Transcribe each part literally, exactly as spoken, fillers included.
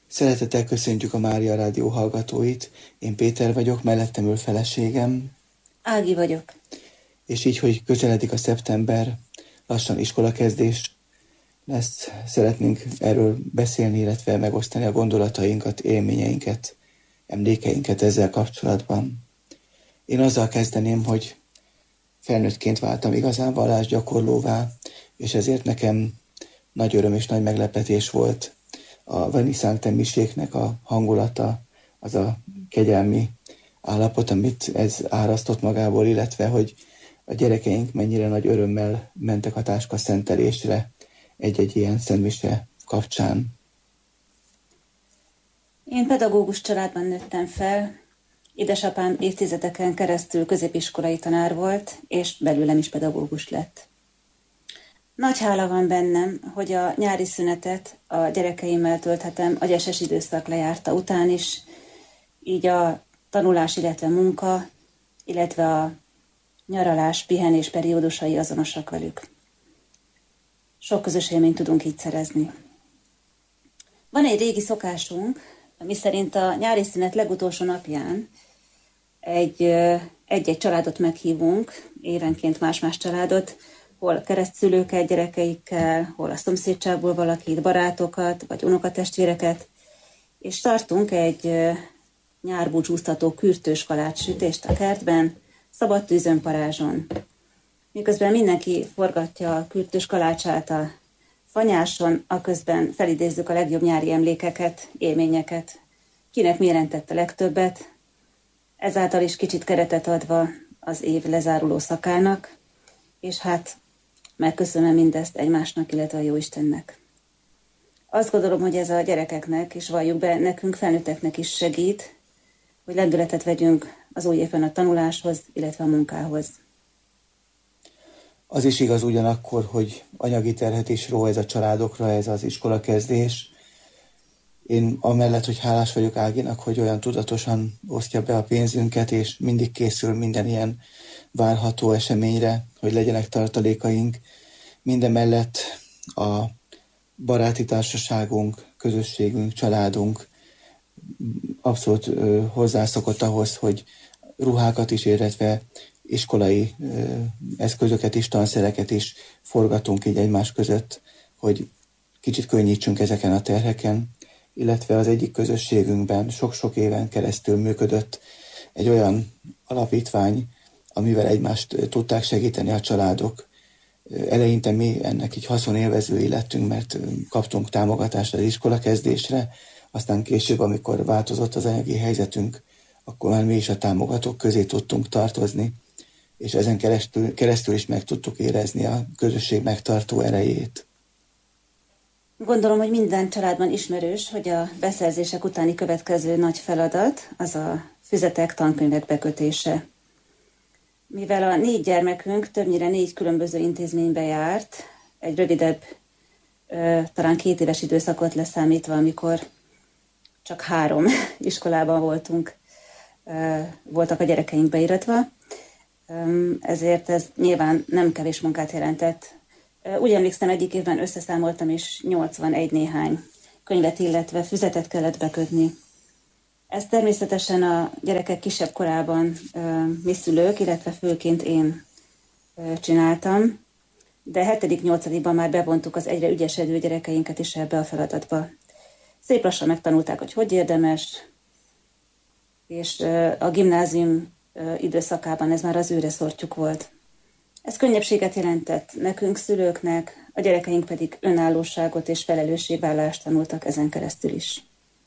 Szeretettel köszöntjük a Mária Rádió hallgatóit. Én Péter vagyok, mellettem ül feleségem. Ági vagyok. És így, hogy közeledik a szeptember, lassan iskolakezdés lesz, szeretnénk erről beszélni, illetve megosztani a gondolatainkat, élményeinket, emlékeinket ezzel kapcsolatban. Én azzal kezdeném, hogy felnőttként váltam igazán vallásgyakorlóvá, és ezért nekem nagy öröm és nagy meglepetés volt a Veni Sancte miséknek a hangulata, az a kegyelmi állapot, amit ez árasztott magából, illetve hogy a gyerekeink mennyire nagy örömmel mentek a táska szentelésre egy-egy ilyen szentmise kapcsán. Én pedagógus családban nőttem fel. Édesapám évtizedeken keresztül középiskolai tanár volt, és belőlem is pedagógus lett. Nagy hála van bennem, hogy a nyári szünetet a gyerekeimmel tölthetem a gyeses időszak lejárta után is, így a tanulás, illetve munka, illetve a nyaralás, pihenés periódusai azonosak velük. Sok közös élményt tudunk így szerezni. Van egy régi szokásunk, miszerint a nyári szünet legutolsó napján egy, egy-egy családot meghívunk, évenként más-más családot, hol keresztszülőket gyerekeikkel, hol a szomszédságból valakit, barátokat, vagy unokatestvéreket, és tartunk egy nyárbúcsúztató kürtős kalácssütést a kertben, szabad tűzön parázson. Miközben mindenki forgatja a kürtős kalácsát a fanyáson, aközben felidézzük a legjobb nyári emlékeket, élményeket, kinek mi jelentett a legtöbbet, ezáltal is kicsit keretet adva az év lezáruló szakának, és hát megköszönöm mindezt egymásnak, illetve a Jóistennek. Azt gondolom, hogy ez a gyerekeknek, és valljuk be, nekünk felnőtteknek is segít, hogy lendületet vegyünk az új évben a tanuláshoz, illetve a munkához. Az is igaz ugyanakkor, hogy anyagi terhet is ró ez a családokra, ez az iskolakezdés. Én amellett, hogy hálás vagyok Áginak, hogy olyan tudatosan osztja be a pénzünket, és mindig készül minden ilyen várható eseményre, hogy legyenek tartalékaink. Mindemellett a baráti társaságunk, közösségünk, családunk abszolút ö, hozzászokott ahhoz, hogy ruhákat is, illetve iskolai ö, eszközöket is, tanszereket is forgatunk így egymás között, hogy kicsit könnyítsünk ezeken a terheken, illetve az egyik közösségünkben sok-sok éven keresztül működött egy olyan alapítvány, amivel egymást tudták segíteni a családok. Eleinte mi ennek így haszonélvezői lettünk, mert kaptunk támogatást az iskolakezdésre, aztán később, amikor változott az anyagi helyzetünk, akkor már mi is a támogatók közé tudtunk tartozni, és ezen keresztül, keresztül is meg tudtuk érezni a közösség megtartó erejét. Gondolom, hogy minden családban ismerős, hogy a beszerzések utáni következő nagy feladat az a füzetek, tankönyvek bekötése. Mivel a négy gyermekünk többnyire négy különböző intézménybe járt, egy rövidebb, talán két éves időszakot leszámítva, amikor csak három iskolában voltunk, voltak a gyerekeink beiratva, ezért ez nyilván nem kevés munkát jelentett. Úgy emlékszem, egyik évben összeszámoltam, és nyolcvanegy néhány könyvet, illetve füzetet kellett bekötni. Ezt természetesen a gyerekek kisebb korában mi szülők, illetve főként én csináltam, de hetedik-nyolcadikban már bevontuk az egyre ügyesedő gyerekeinket is ebbe a feladatba. Szép lassan megtanulták, hogy hogy érdemes, és a gimnázium időszakában ez már az őre szortjuk volt. Ez könnyebbséget jelentett nekünk, szülőknek, a gyerekeink pedig önállóságot és felelősségvállalást tanultak ezen keresztül is.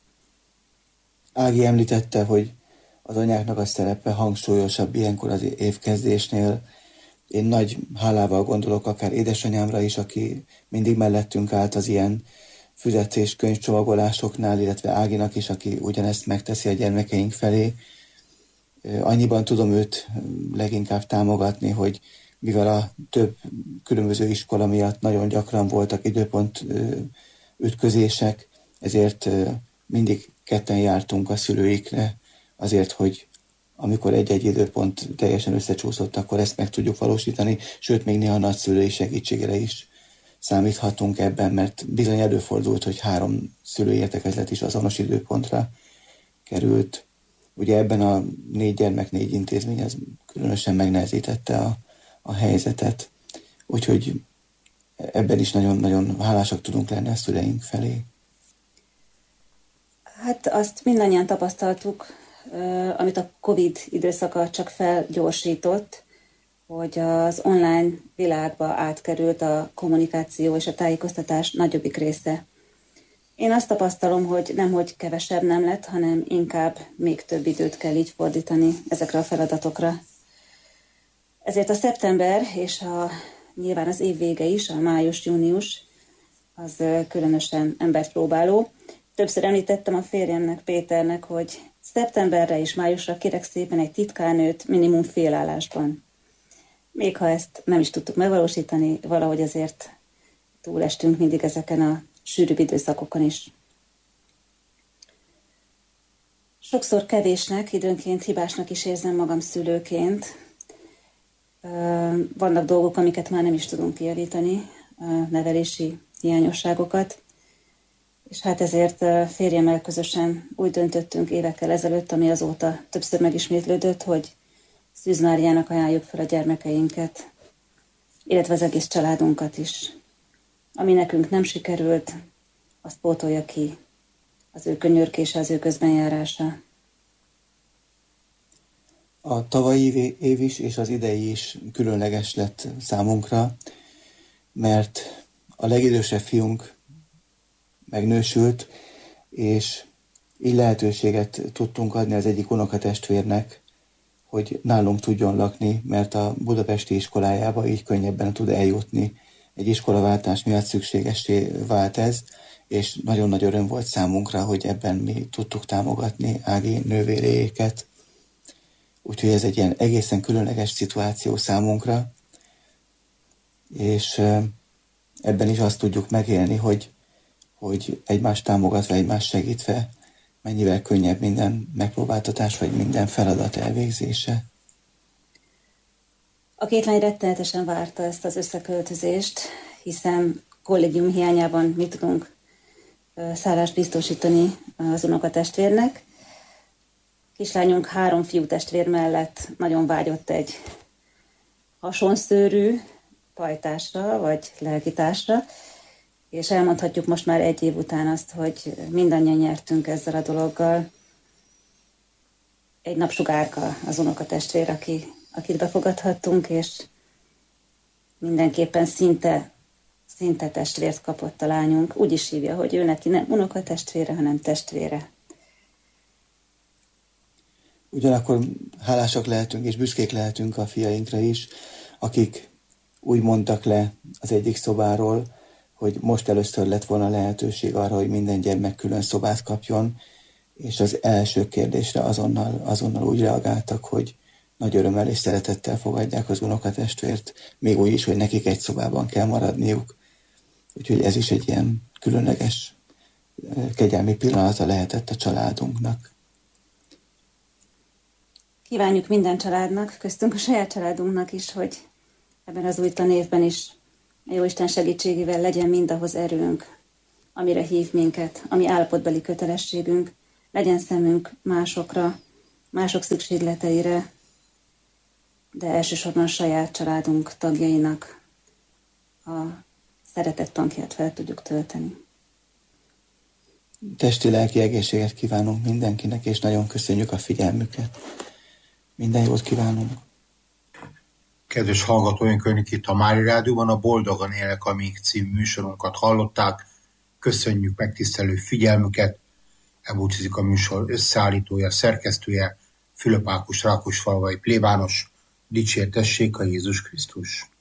Ági említette, hogy az anyáknak a szerepe hangsúlyosabb ilyenkor az évkezdésnél. Én nagy hálával gondolok akár édesanyámra is, aki mindig mellettünk állt az ilyen füzetés könyvcsomagolásoknál, illetve Áginak is, aki ugyanezt megteszi a gyermekeink felé. Annyiban tudom őt leginkább támogatni, hogy mivel a több különböző iskola miatt nagyon gyakran voltak időpont ütközések, ezért mindig ketten jártunk a szülőikre, azért, hogy amikor egy-egy időpont teljesen összecsúszott, akkor ezt meg tudjuk valósítani, sőt, még néha nagyszülői segítségére is számíthatunk ebben, mert bizony előfordult, hogy három szülői értekezlet is azonos időpontra került. Ugye ebben a négy gyermek, négy intézmény, ez különösen megnehezítette a, a helyzetet. Úgyhogy ebben is nagyon-nagyon hálásak tudunk lenni a szüleink felé. Hát azt mindannyian tapasztaltuk, amit a Covid időszaka csak felgyorsított, hogy az online világba átkerült a kommunikáció és a tájékoztatás nagyobbik része. Én azt tapasztalom, hogy nemhogy kevesebb nem lett, hanem inkább még több időt kell így fordítani ezekre a feladatokra. Ezért a szeptember és a, nyilván az év vége is, a május-június, az különösen embert próbáló. Többször említettem a férjemnek, Péternek, hogy szeptemberre és májusra kérek szépen egy titkárnőt minimum félállásban. Még ha ezt nem is tudtuk megvalósítani, valahogy azért túlestünk mindig ezeken a sűrűbb időszakokon is. Sokszor kevésnek, időnként hibásnak is érzem magam szülőként. Vannak dolgok, amiket már nem is tudunk kijavítani, nevelési hiányosságokat. És hát ezért férjemmel közösen úgy döntöttünk évekkel ezelőtt, ami azóta többször megismétlődött, hogy Szűz Máriának ajánljuk fel a gyermekeinket, illetve az egész családunkat is. Ami nekünk nem sikerült, azt pótolja ki az ő könyörkése, az ő közbenjárása. A tavalyi év is és az idei is különleges lett számunkra, mert a legidősebb fiunk megnősült, és így lehetőséget tudtunk adni az egyik unokatestvérnek, hogy nálunk tudjon lakni, mert a budapesti iskolájába így könnyebben tud eljutni. Egy iskolaváltás miatt szükségessé vált ez, és nagyon nagy öröm volt számunkra, hogy ebben mi tudtuk támogatni Ági nővéréket. Úgyhogy ez egy ilyen egészen különleges szituáció számunkra, és ebben is azt tudjuk megélni, hogy, hogy egymást támogatva, egymást segítve mennyivel könnyebb minden megpróbáltatás, vagy minden feladat elvégzése. A két lány rettenetesen várta ezt az összeköltözést, hiszen kollégium hiányában mi tudunk szállást biztosítani az unokatestvérnek. Kislányunk három fiútestvér mellett nagyon vágyott egy hasonszőrű pajtásra, vagy lelkitársra, és elmondhatjuk most már egy év után azt, hogy mindannyian nyertünk ezzel a dologgal. Egy napsugárka az unokatestvér, aki, akit befogadhattunk, és mindenképpen szinte, szinte testvért kapott a lányunk. Úgy is hívja, hogy ő neki nem unokatestvére, hanem testvére. Ugyanakkor hálásak lehetünk és büszkék lehetünk a fiainkra is, akik úgy mondtak le az egyik szobáról, hogy most először lett volna lehetőség arra, hogy minden gyermek külön szobát kapjon, és az első kérdésre azonnal, azonnal úgy reagáltak, hogy nagy örömmel és szeretettel fogadják az unokatestvért, még úgy is, hogy nekik egy szobában kell maradniuk. Úgyhogy ez is egy ilyen különleges, kegyelmi pillanata lehetett a családunknak. Kívánjuk minden családnak, köztünk a saját családunknak is, hogy ebben az újtan évben is a Jóisten segítségével legyen mindahhoz erőnk, amire hív minket, ami állapotbeli kötelességünk, legyen szemünk másokra, mások szükségleteire, de elsősorban a saját családunk tagjainak a szeretett tankját fel tudjuk tölteni. Testi-lelki egészséget kívánunk mindenkinek, és nagyon köszönjük a figyelmüket. Minden jót kívánunk! Kedves hallgatóink, önök itt a Mária Rádióban a Boldogan élek, amíg című műsorunkat hallották. Köszönjük megtisztelő figyelmüket. Elbúcsúzik a műsor összeállítója, szerkesztője, Fülöp Ákos rákosfalvai plébános. Dicsértessék a Jézus Krisztus!